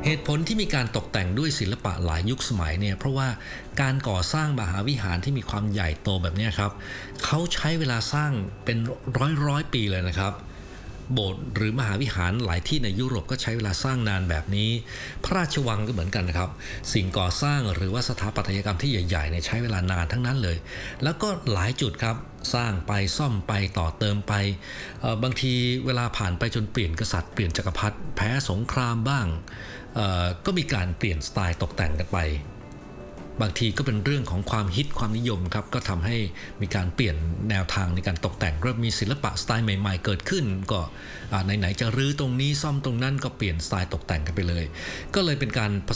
เหตุผลที่มีการตกแต่งด้วยศิลปะหลายยุคสมัยเนี่ยเพราะว่าการก่อสร้างมหาวิหารที่มีความใหญ่โตแบบนี้ครับเขาใช้เวลาสร้างเป็นร้อยปีเลยนะครับโบสถ์หรือมหาวิหารหลายที่ในยุโรปก็ใช้เวลาสร้างนานแบบนี้พระราชวังก็เหมือนกันนะครับสิ่งก่อสร้างหรือว่าสถาปัตยกรรมที่ใหญ่ๆเนี่ยใช้เวลานานทั้งนั้นเลยแล้วก็หลายจุดครับสร้างไปซ่อมไปต่อเติมไปบางทีเวลาผ่านไปจนเปลี่ยนกษัตริย์เปลี่ยนจักรพรรดิแพ้สงครามบ้างก็มีการเปลี่ยนสไตล์ตกแต่งกันไปบางทีก็เป็นเรื่องของความฮิตความนิยมครับก็ทำให้มีการเปลี่ยนแนวทางในการตกแต่งเริ่มมีศิลปะสไตล์ใหม่ๆเกิดขึ้นก็ไหนๆจะรื้อตรงนี้ซ่อมตรงนั้นก็เปลี่ยนสไตล์ตกแต่งกันไปเลยก็เลยเป็นการผ